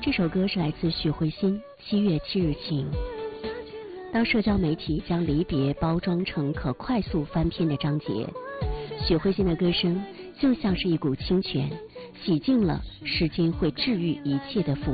这首歌是来自许慧欣《7月7日晴》。当社交媒体将离别包装成可快速翻篇的章节，许慧欣的歌声就像是一股清泉，洗净了世间会治愈一切的负